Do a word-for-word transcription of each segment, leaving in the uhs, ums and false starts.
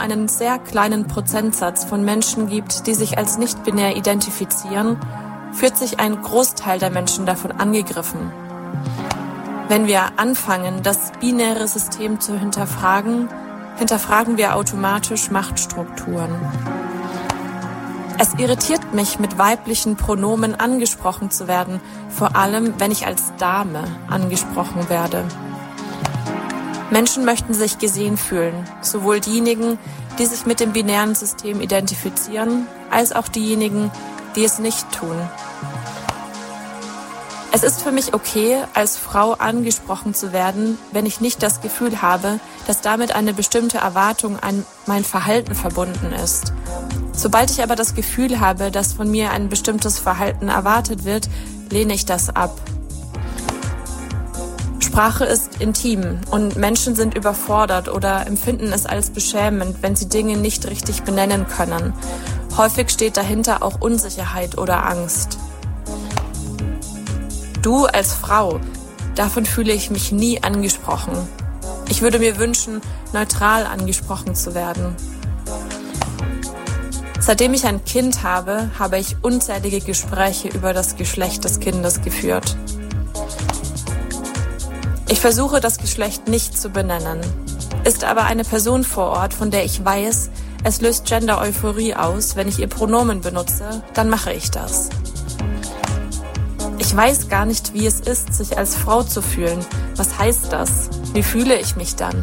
einen sehr kleinen Prozentsatz von Menschen gibt, die sich als nicht-binär identifizieren, fühlt sich ein Großteil der Menschen davon angegriffen. Wenn wir anfangen, das binäre System zu hinterfragen, hinterfragen wir automatisch Machtstrukturen. Es irritiert mich, mit weiblichen Pronomen angesprochen zu werden, vor allem wenn ich als Dame angesprochen werde. Menschen möchten sich gesehen fühlen, sowohl diejenigen, die sich mit dem binären System identifizieren, als auch diejenigen, die es nicht tun. Es ist für mich okay, als Frau angesprochen zu werden, wenn ich nicht das Gefühl habe, dass damit eine bestimmte Erwartung an mein Verhalten verbunden ist. Sobald ich aber das Gefühl habe, dass von mir ein bestimmtes Verhalten erwartet wird, lehne ich das ab. Sprache ist intim und Menschen sind überfordert oder empfinden es als beschämend, wenn sie Dinge nicht richtig benennen können. Häufig steht dahinter auch Unsicherheit oder Angst. Du als Frau, davon fühle ich mich nie angesprochen. Ich würde mir wünschen, neutral angesprochen zu werden. Seitdem ich ein Kind habe, habe ich unzählige Gespräche über das Geschlecht des Kindes geführt. Ich versuche, das Geschlecht nicht zu benennen. Ist aber eine Person vor Ort, von der ich weiß, es löst Gender-Euphorie aus, wenn ich ihr Pronomen benutze, dann mache ich das. Ich weiß gar nicht, wie es ist, sich als Frau zu fühlen. Was heißt das? Wie fühle ich mich dann?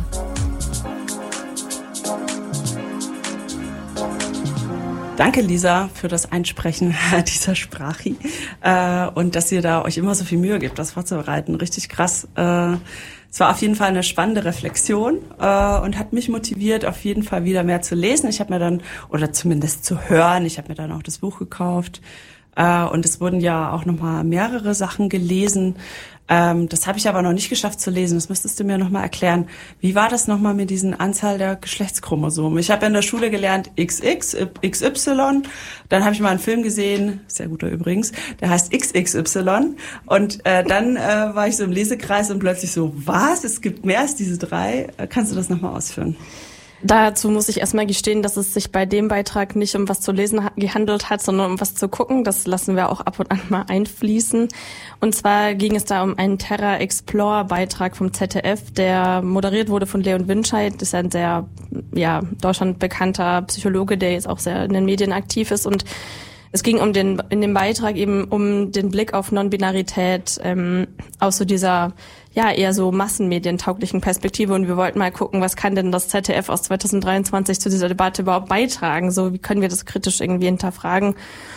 Danke, Lisa, für das Einsprechen dieser Sprache äh, und dass ihr da euch immer so viel Mühe gibt, das vorzubereiten. Richtig krass. Äh, es war auf jeden Fall eine spannende Reflexion äh, und hat mich motiviert, auf jeden Fall wieder mehr zu lesen. Ich habe mir dann, oder zumindest zu hören, ich habe mir dann auch das Buch gekauft. Äh, und es wurden ja auch nochmal mehrere Sachen gelesen. Ähm, das habe ich aber noch nicht geschafft zu lesen. Das müsstest du mir nochmal erklären. Wie war das nochmal mit diesen Anzahl der Geschlechtschromosomen? Ich habe ja in der Schule gelernt X X, X Y. Dann habe ich mal einen Film gesehen, sehr guter übrigens, der heißt X X Y. Und äh, dann äh, war ich so im Lesekreis und plötzlich so, was? Es gibt mehr als diese drei? Äh, kannst du das nochmal ausführen? Dazu muss ich erstmal gestehen, dass es sich bei dem Beitrag nicht um was zu lesen ha- gehandelt hat, sondern um was zu gucken. Das lassen wir auch ab und an mal einfließen. Und zwar ging es da um einen Terra Explore-Beitrag vom Z D F, der moderiert wurde von Leon Winscheid. Das ist ein sehr, ja, Deutschland bekannter Psychologe, der jetzt auch sehr in den Medien aktiv ist. Und es ging um den, in dem Beitrag eben um den Blick auf Non-Binarität, ähm, aus so dieser, ja, eher so massenmedientauglichen Perspektive. Und wir wollten mal gucken, was kann denn das Z D F aus zweitausenddreiundzwanzig zu dieser Debatte überhaupt beitragen? So, wie können wir das kritisch irgendwie hinterfragen?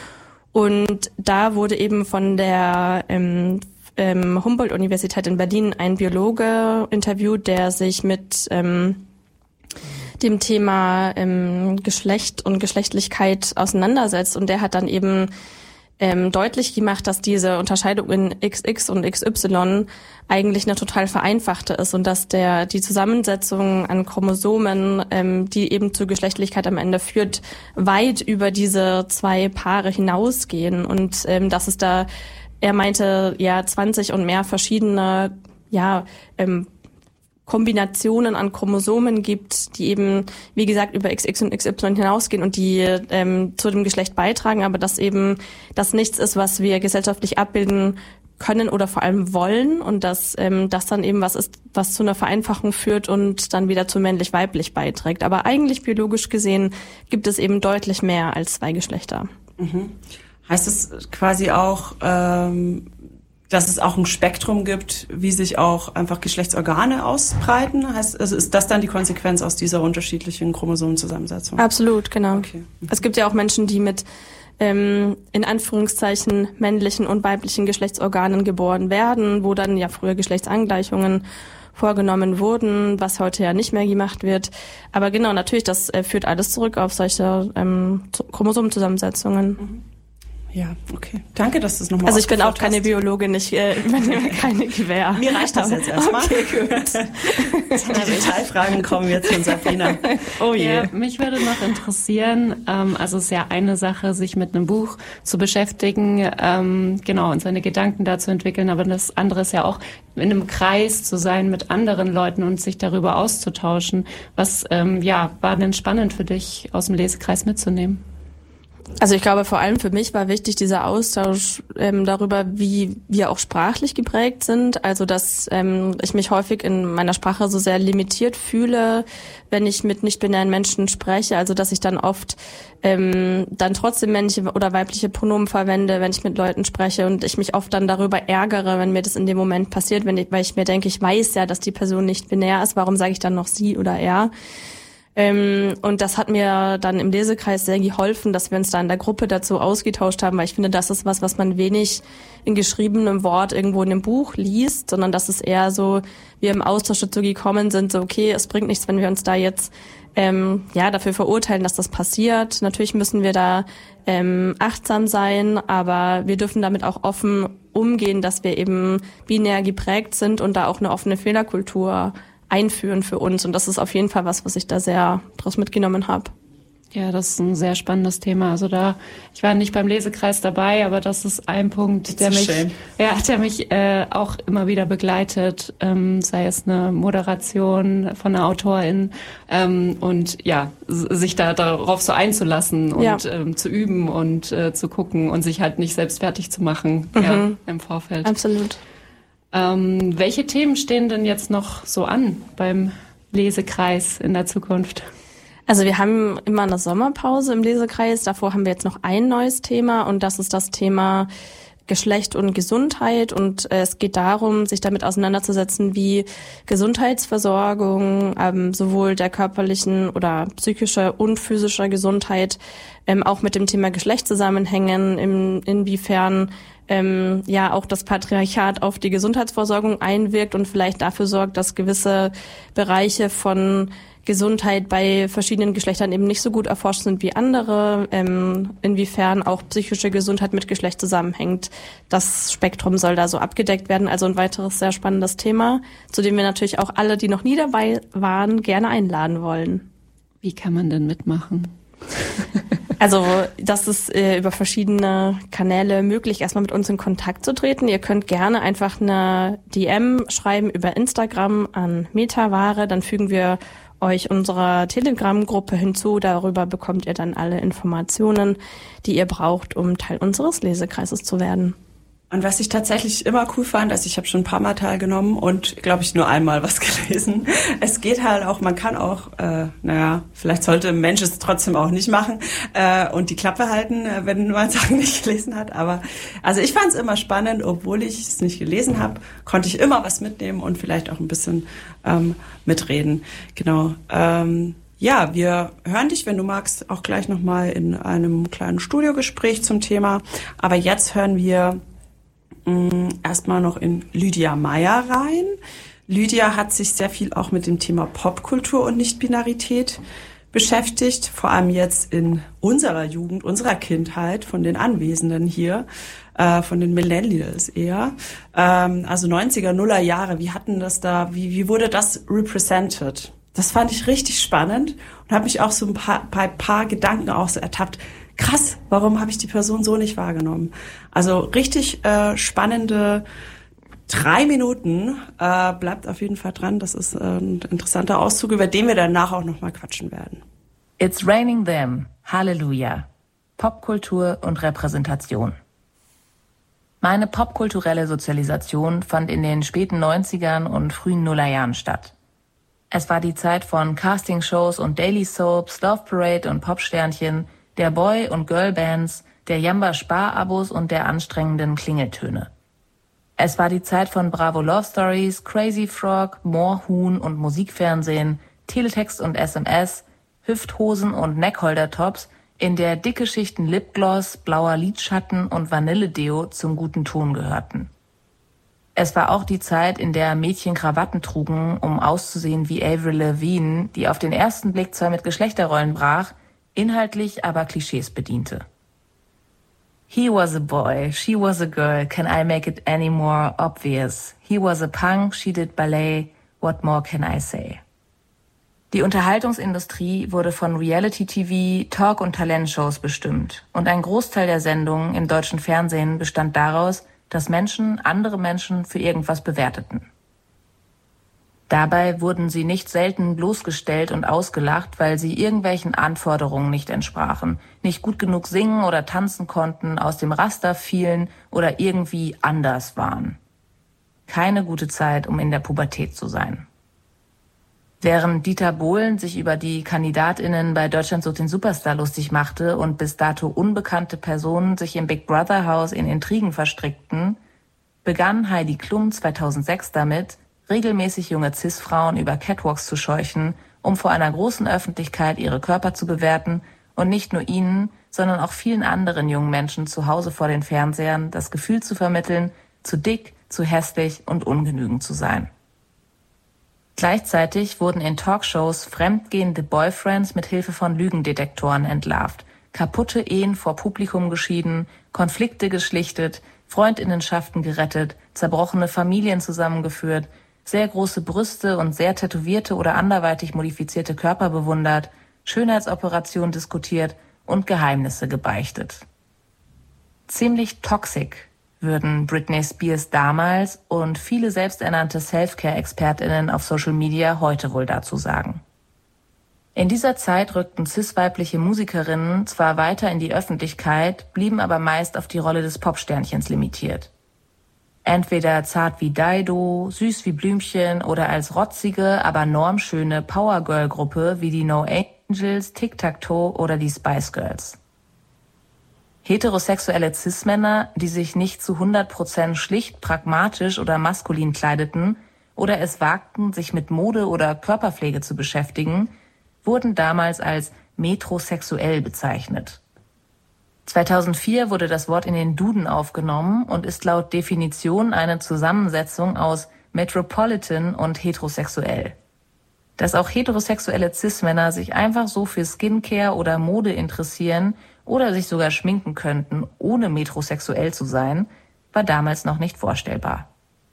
Und da wurde eben von der ähm, ähm, Humboldt-Universität in Berlin ein Biologe interviewt, der sich mit ähm, dem Thema ähm, Geschlecht und Geschlechtlichkeit auseinandersetzt. Und der hat dann eben ähm, deutlich gemacht, dass diese Unterscheidung in X X und X Y eigentlich eine total vereinfachte ist und dass der die Zusammensetzung an Chromosomen, ähm, die eben zur Geschlechtlichkeit am Ende führt, weit über diese zwei Paare hinausgehen. Und ähm, dass es da, er meinte, ja, zwanzig und mehr verschiedene, ja, ähm, Kombinationen an Chromosomen gibt, die eben, wie gesagt, über X X und X Y hinausgehen und die ähm, zu dem Geschlecht beitragen, aber dass eben das nichts ist, was wir gesellschaftlich abbilden können oder vor allem wollen und dass ähm, das dann eben was ist, was zu einer Vereinfachung führt und dann wieder zu männlich-weiblich beiträgt. Aber eigentlich biologisch gesehen gibt es eben deutlich mehr als zwei Geschlechter. Mhm. Heißt es quasi auch, ähm dass es auch ein Spektrum gibt, wie sich auch einfach Geschlechtsorgane ausbreiten? Heißt, also ist das dann die Konsequenz aus dieser unterschiedlichen Chromosomenzusammensetzung? Absolut, genau. Okay. Mhm. Es gibt ja auch Menschen, die mit ähm, in Anführungszeichen männlichen und weiblichen Geschlechtsorganen geboren werden, wo dann ja früher Geschlechtsangleichungen vorgenommen wurden, was heute ja nicht mehr gemacht wird. Aber genau, natürlich, das äh, führt alles zurück auf solche ähm, Chromosomenzusammensetzungen. Mhm. Ja, okay. Danke, dass du es nochmal Also ich bin auch keine hast. Biologin, ich äh, übernehme keine Gewehr. Mir reicht das jetzt erstmal. Okay, gut. Die Detailfragen kommen jetzt von Sabrina. Oh je. Ja, mich würde noch interessieren, ähm, also es ist ja eine Sache, sich mit einem Buch zu beschäftigen, ähm, genau, und seine Gedanken da zu entwickeln, aber das andere ist ja auch, in einem Kreis zu sein mit anderen Leuten und sich darüber auszutauschen. Was ähm, ja, war denn spannend für dich, aus dem Lesekreis mitzunehmen? Also ich glaube, vor allem für mich war wichtig dieser Austausch ähm, darüber, wie wir auch sprachlich geprägt sind. Also dass ähm, ich mich häufig in meiner Sprache so sehr limitiert fühle, wenn ich mit nicht-binären Menschen spreche. Also dass ich dann oft ähm, dann trotzdem männliche oder weibliche Pronomen verwende, wenn ich mit Leuten spreche, und ich mich oft dann darüber ärgere, wenn mir das in dem Moment passiert, wenn ich, weil ich mir denke, ich weiß ja, dass die Person nicht binär ist. Warum sage ich dann noch sie oder er? Ähm, und das hat mir dann im Lesekreis sehr geholfen, dass wir uns da in der Gruppe dazu ausgetauscht haben, weil ich finde, das ist was, was man wenig in geschriebenem Wort irgendwo in einem Buch liest, sondern dass es eher so, wir im Austausch dazu gekommen sind, so okay, es bringt nichts, wenn wir uns da jetzt ähm, ja dafür verurteilen, dass das passiert. Natürlich müssen wir da ähm, achtsam sein, aber wir dürfen damit auch offen umgehen, dass wir eben binär geprägt sind und da auch eine offene Fehlerkultur einführen für uns. Und das ist auf jeden Fall was, was ich da sehr draus mitgenommen habe. Ja, das ist ein sehr spannendes Thema. Also da, ich war nicht beim Lesekreis dabei, aber das ist ein Punkt, der mich, ja, der mich äh, auch immer wieder begleitet, ähm, sei es eine Moderation von einer Autorin ähm, und ja, sich da darauf so einzulassen und ja. ähm, zu üben und äh, zu gucken und sich halt nicht selbst fertig zu machen mhm. ja, im Vorfeld. Absolut. Ähm, welche Themen stehen denn jetzt noch so an beim Lesekreis in der Zukunft? Also wir haben immer eine Sommerpause im Lesekreis. Davor haben wir jetzt noch ein neues Thema, und das ist das Thema Geschlecht und Gesundheit. Und äh, es geht darum, sich damit auseinanderzusetzen, wie Gesundheitsversorgung, ähm, sowohl der körperlichen oder psychischer und physischer Gesundheit, ähm, auch mit dem Thema Geschlecht zusammenhängen, in, inwiefern ähm, ja auch das Patriarchat auf die Gesundheitsversorgung einwirkt und vielleicht dafür sorgt, dass gewisse Bereiche von Gesundheit bei verschiedenen Geschlechtern eben nicht so gut erforscht sind wie andere, ähm, inwiefern auch psychische Gesundheit mit Geschlecht zusammenhängt. Das Spektrum soll da so abgedeckt werden, also ein weiteres sehr spannendes Thema, zu dem wir natürlich auch alle, die noch nie dabei waren, gerne einladen wollen. Wie kann man denn mitmachen? Also das ist äh, über verschiedene Kanäle möglich, erstmal mit uns in Kontakt zu treten. Ihr könnt gerne einfach eine D M schreiben über Instagram an Metaware, dann fügen wir euch unserer Telegram-Gruppe hinzu. Darüber bekommt ihr dann alle Informationen, die ihr braucht, um Teil unseres Lesekreises zu werden. Und was ich tatsächlich immer cool fand, also ich habe schon ein paar Mal teilgenommen und, glaube ich, nur einmal was gelesen. Es geht halt auch, man kann auch, äh, naja, vielleicht sollte ein Mensch es trotzdem auch nicht machen äh, und die Klappe halten, äh, wenn man Sachen nicht gelesen hat. Aber also ich fand es immer spannend, obwohl ich es nicht gelesen habe, konnte ich immer was mitnehmen und vielleicht auch ein bisschen ähm, mitreden. Genau. Ähm, Ja, wir hören dich, wenn du magst, auch gleich nochmal in einem kleinen Studiogespräch zum Thema. Aber jetzt hören wir mh, erstmal noch in Lydia Meyer rein. Lydia hat sich sehr viel auch mit dem Thema Popkultur und Nichtbinarität beschäftigt, vor allem jetzt in unserer Jugend, unserer Kindheit, von den Anwesenden hier, äh, von den Millennials eher. Ähm, also neunziger, Nuller Jahre, wie hatten das da, wie, wie wurde das represented? Das fand ich richtig spannend und habe mich auch so ein paar, paar, paar Gedanken auch so ertappt. Krass, warum habe ich die Person so nicht wahrgenommen? Also richtig äh, spannende drei Minuten. Äh, bleibt auf jeden Fall dran. Das ist äh, ein interessanter Auszug, über den wir danach auch nochmal quatschen werden. It's raining them. Halleluja. Popkultur und Repräsentation. Meine popkulturelle Sozialisation fand in den späten neunzigern und frühen Nullerjahren statt. Es war die Zeit von Castingshows und Daily Soaps, Love Parade und Popsternchen, der Boy- und Girlbands, der Jamba-Spar-Abos und der anstrengenden Klingeltöne. Es war die Zeit von Bravo Love Stories, Crazy Frog, Moorhuhn und Musikfernsehen, Teletext und S M S, Hüfthosen und Neckholder-Tops, in der dicke Schichten Lipgloss, blauer Lidschatten und Vanilledeo zum guten Ton gehörten. Es war auch die Zeit, in der Mädchen Krawatten trugen, um auszusehen wie Avril Lavigne, die auf den ersten Blick zwar mit Geschlechterrollen brach, inhaltlich aber Klischees bediente. He was a boy, she was a girl, can I make it any more obvious? He was a punk, she did ballet, what more can I say? Die Unterhaltungsindustrie wurde von Reality-T V, Talk- und Talentshows bestimmt. Und ein Großteil der Sendungen im deutschen Fernsehen bestand daraus, dass Menschen andere Menschen für irgendwas bewerteten. Dabei wurden sie nicht selten bloßgestellt und ausgelacht, weil sie irgendwelchen Anforderungen nicht entsprachen, nicht gut genug singen oder tanzen konnten, aus dem Raster fielen oder irgendwie anders waren. Keine gute Zeit, um in der Pubertät zu sein. Während Dieter Bohlen sich über die KandidatInnen bei Deutschland sucht den Superstar lustig machte und bis dato unbekannte Personen sich im Big Brother Haus in Intrigen verstrickten, begann Heidi Klum zweitausendsechs damit, regelmäßig junge Cis-Frauen über Catwalks zu scheuchen, um vor einer großen Öffentlichkeit ihre Körper zu bewerten und nicht nur ihnen, sondern auch vielen anderen jungen Menschen zu Hause vor den Fernsehern das Gefühl zu vermitteln, zu dick, zu hässlich und ungenügend zu sein. Gleichzeitig wurden in Talkshows fremdgehende Boyfriends mit Hilfe von Lügendetektoren entlarvt, kaputte Ehen vor Publikum geschieden, Konflikte geschlichtet, Freundinnenschaften gerettet, zerbrochene Familien zusammengeführt, sehr große Brüste und sehr tätowierte oder anderweitig modifizierte Körper bewundert, Schönheitsoperationen diskutiert und Geheimnisse gebeichtet. Ziemlich toxic würden Britney Spears damals und viele selbsternannte Self-Care-ExpertInnen auf Social Media heute wohl dazu sagen. In dieser Zeit rückten cis-weibliche Musikerinnen zwar weiter in die Öffentlichkeit, blieben aber meist auf die Rolle des Popsternchens limitiert. Entweder zart wie Dido, süß wie Blümchen oder als rotzige, aber normschöne Powergirl-Gruppe wie die No Angels, Tic-Tac-Toe oder die Spice Girls. Heterosexuelle Cis-Männer, die sich nicht zu hundert Prozent schlicht, pragmatisch oder maskulin kleideten oder es wagten, sich mit Mode oder Körperpflege zu beschäftigen, wurden damals als metrosexuell bezeichnet. zweitausendvier wurde das Wort in den Duden aufgenommen und ist laut Definition eine Zusammensetzung aus Metropolitan und heterosexuell. Dass auch heterosexuelle Cis-Männer sich einfach so für Skincare oder Mode interessieren oder sich sogar schminken könnten, ohne metrosexuell zu sein, war damals noch nicht vorstellbar.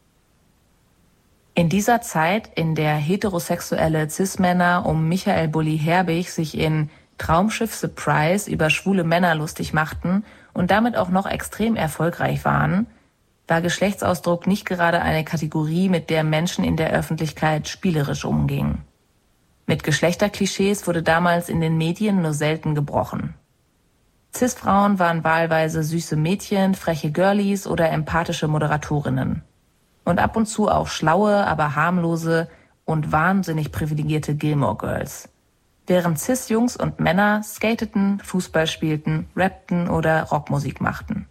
In dieser Zeit, in der heterosexuelle Cis-Männer um Michael Bulli Herbig sich in Traumschiff Surprise über schwule Männer lustig machten und damit auch noch extrem erfolgreich waren, war Geschlechtsausdruck nicht gerade eine Kategorie, mit der Menschen in der Öffentlichkeit spielerisch umgingen. Mit Geschlechterklischees wurde damals in den Medien nur selten gebrochen. Cis-Frauen waren wahlweise süße Mädchen, freche Girlies oder empathische Moderatorinnen. Und ab und zu auch schlaue, aber harmlose und wahnsinnig privilegierte Gilmore Girls. Während Cis-Jungs und Männer skateten, Fußball spielten, rappten oder Rockmusik machten.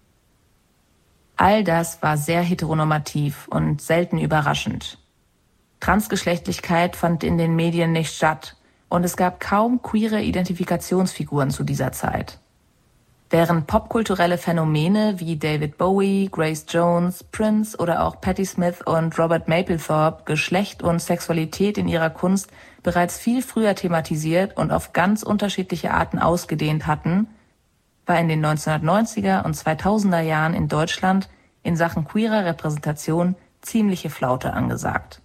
All das war sehr heteronormativ und selten überraschend. Transgeschlechtlichkeit fand in den Medien nicht statt und es gab kaum queere Identifikationsfiguren zu dieser Zeit. Während popkulturelle Phänomene wie David Bowie, Grace Jones, Prince oder auch Patti Smith und Robert Mapplethorpe Geschlecht und Sexualität in ihrer Kunst bereits viel früher thematisiert und auf ganz unterschiedliche Arten ausgedehnt hatten, war in den neunzehnhundertneunziger und zweitausender Jahren in Deutschland in Sachen queerer Repräsentation ziemliche Flaute angesagt.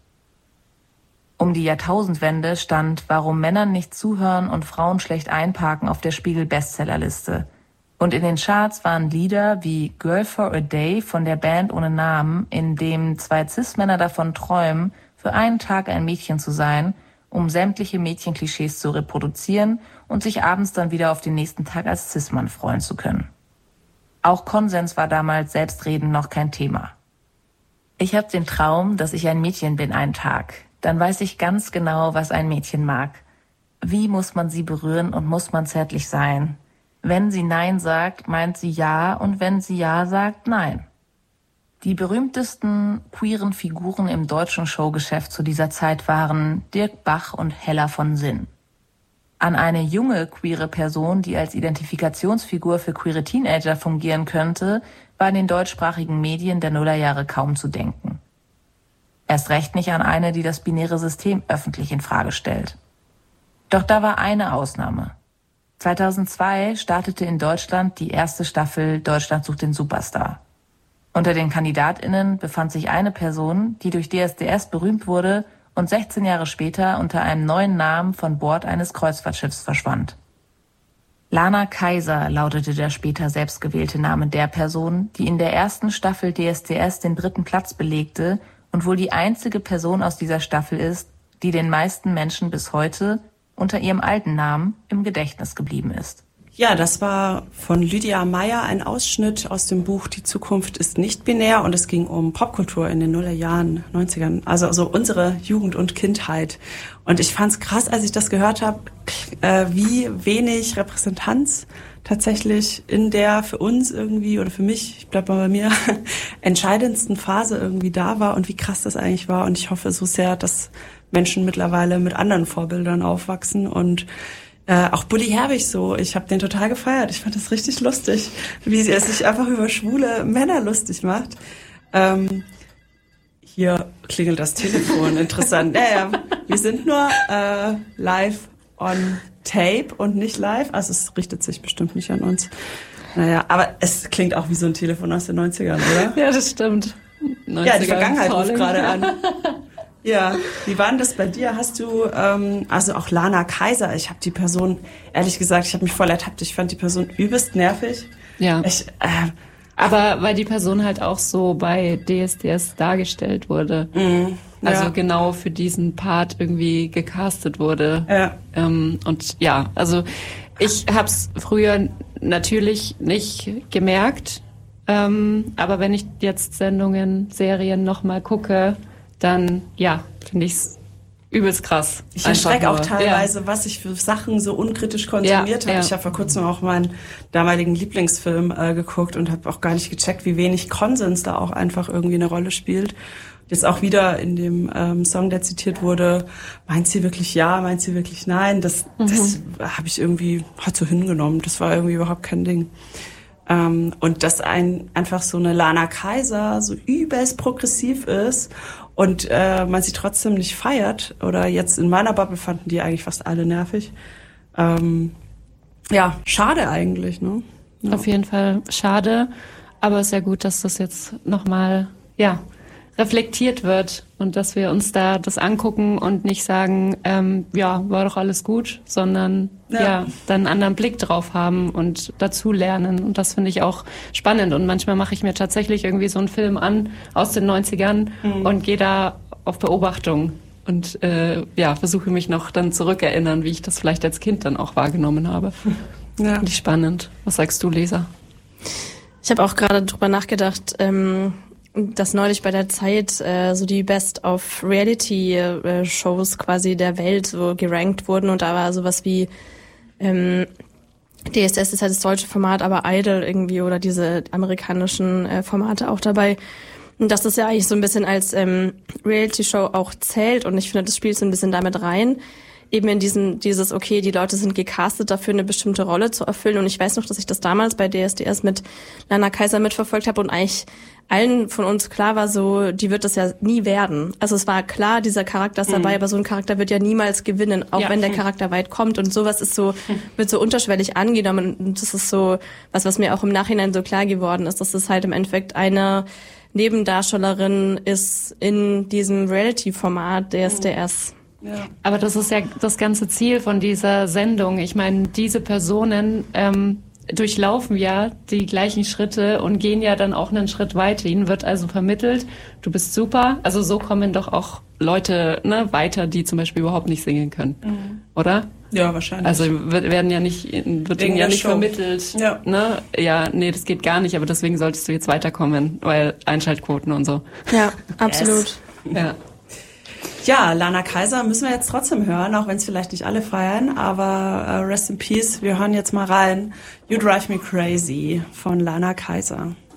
Um die Jahrtausendwende stand Warum Männer nicht zuhören und Frauen schlecht einparken auf der Spiegel-Bestsellerliste. Und in den Charts waren Lieder wie Girl for a Day von der Band ohne Namen, in dem zwei Cis-Männer davon träumen, für einen Tag ein Mädchen zu sein, um sämtliche Mädchenklischees zu reproduzieren und sich abends dann wieder auf den nächsten Tag als Cis-Mann freuen zu können. Auch Konsens war damals selbstredend noch kein Thema. Ich habe den Traum, dass ich ein Mädchen bin einen Tag. Dann weiß ich ganz genau, was ein Mädchen mag. Wie muss man sie berühren und muss man zärtlich sein? Wenn sie Nein sagt, meint sie Ja und wenn sie Ja sagt, Nein. Die berühmtesten queeren Figuren im deutschen Showgeschäft zu dieser Zeit waren Dirk Bach und Hella von Sinn. An eine junge queere Person, die als Identifikationsfigur für queere Teenager fungieren könnte, war in den deutschsprachigen Medien der Nullerjahre kaum zu denken. Erst recht nicht an eine, die das binäre System öffentlich in Frage stellt. Doch da war eine Ausnahme. zweitausendzwei startete in Deutschland die erste Staffel Deutschland sucht den Superstar. Unter den KandidatInnen befand sich eine Person, die durch D S D S berühmt wurde und sechzehn Jahre später unter einem neuen Namen von Bord eines Kreuzfahrtschiffs verschwand. Lana Kaiser lautete der später selbstgewählte Name der Person, die in der ersten Staffel D S D S den dritten Platz belegte und wohl die einzige Person aus dieser Staffel ist, die den meisten Menschen bis heute unter ihrem alten Namen im Gedächtnis geblieben ist. Ja, das war von Lydia Meyer ein Ausschnitt aus dem Buch Die Zukunft ist nicht binär und es ging um Popkultur in den Nullerjahren, neunzigern, also, also unsere Jugend und Kindheit. Und ich fand's krass, als ich das gehört habe, äh, wie wenig Repräsentanz tatsächlich in der für uns irgendwie oder für mich, ich bleib mal bei mir, entscheidendsten Phase irgendwie da war und wie krass das eigentlich war. Und ich hoffe so sehr, dass Menschen mittlerweile mit anderen Vorbildern aufwachsen und Äh, auch Bully Herbig so, ich habe den total gefeiert. Ich fand das richtig lustig, wie er sich einfach über schwule Männer lustig macht. Ähm, hier klingelt das Telefon, interessant. Naja, wir sind nur äh, live on tape und nicht live. Also es richtet sich bestimmt nicht an uns. Naja, aber es klingt auch wie so ein Telefon aus den neunzigern, oder? Ja, das stimmt. Ja, die Vergangenheit ruft gerade an. Ja, wie war denn das bei dir? Hast du, ähm, also auch Lana Kaiser, ich habe die Person, ehrlich gesagt, ich habe mich voll ertappt, ich fand die Person übelst nervig. Ja, ich, äh, aber weil die Person halt auch so bei D S D S dargestellt wurde. Mm, also ja. genau für diesen Part irgendwie gecastet wurde. Ja. Ähm, und ja, also ich habe es früher natürlich nicht gemerkt, ähm, aber wenn ich jetzt Sendungen, Serien nochmal gucke, dann, ja, finde ich es übelst krass. Ich erschrecke auch teilweise, ja. was ich für Sachen so unkritisch konsumiert ja, habe. Ja. Ich habe vor kurzem auch meinen damaligen Lieblingsfilm äh, geguckt und habe auch gar nicht gecheckt, wie wenig Konsens da auch einfach irgendwie eine Rolle spielt. Jetzt auch wieder in dem ähm, Song, der zitiert wurde, meint sie wirklich ja, meint sie wirklich nein? Das, mhm. das habe ich irgendwie halt so hingenommen. Das war irgendwie überhaupt kein Ding. Ähm, und dass ein einfach so eine Lana Kaiser so übelst progressiv ist und äh, man sie trotzdem nicht feiert, oder jetzt in meiner Bubble fanden die eigentlich fast alle nervig. Ähm, ja, schade eigentlich, ne? Ja. Auf jeden Fall schade, aber sehr gut, dass das jetzt nochmal, ja, reflektiert wird und dass wir uns da das angucken und nicht sagen, ähm, ja, war doch alles gut, sondern ja. ja, dann einen anderen Blick drauf haben und dazu lernen. Und das finde ich auch spannend. Und manchmal mache ich mir tatsächlich irgendwie so einen Film an aus den neunzigern mhm. und gehe da auf Beobachtung und äh, ja, versuche mich noch dann zurückerinnern, wie ich das vielleicht als Kind dann auch wahrgenommen habe. Ja. Finde ich spannend. Was sagst du, Lisa? Ich habe auch gerade drüber nachgedacht, ähm, dass neulich bei der Zeit äh, so die Best of Reality äh, Shows quasi der Welt so gerankt wurden und da war sowas wie ähm, D S S ist halt das deutsche Format, aber Idol irgendwie oder diese amerikanischen äh, Formate auch dabei. Und dass das ja eigentlich so ein bisschen als ähm, Reality Show auch zählt und ich finde, das spielt so ein bisschen damit rein. Eben in diesen, dieses, okay, die Leute sind gecastet dafür, eine bestimmte Rolle zu erfüllen. Und ich weiß noch, dass ich das damals bei D S D S mit Lana Kaiser mitverfolgt habe und eigentlich allen von uns klar war, so, die wird das ja nie werden. Also es war klar, dieser Charakter ist dabei, mhm. aber so ein Charakter wird ja niemals gewinnen, auch ja. wenn der Charakter weit kommt. Und sowas ist so, wird so unterschwellig angenommen. Und das ist so was, was mir auch im Nachhinein so klar geworden ist, dass es halt im Endeffekt eine Nebendarstellerin ist in diesem Reality-Format D S D S. Ja. Aber das ist ja das ganze Ziel von dieser Sendung. Ich meine, diese Personen ähm, durchlaufen ja die gleichen Schritte und gehen ja dann auch einen Schritt weiter. Ihnen wird also vermittelt, du bist super. Also so kommen doch auch Leute ne, weiter, die zum Beispiel überhaupt nicht singen können, mhm. oder? Ja, wahrscheinlich. Also wird, werden ja nicht, wird ihnen ja nicht Show. vermittelt. Ja. Ne? Ja, nee, das geht gar nicht. Aber deswegen solltest du jetzt weiterkommen, weil Einschaltquoten und so. Ja, absolut. Yes. Ja. Ja, Lana Kaiser müssen wir jetzt trotzdem hören, auch wenn es vielleicht nicht alle feiern, aber uh, rest in peace, wir hören jetzt mal rein. You Drive Me Crazy von Lana Kaiser.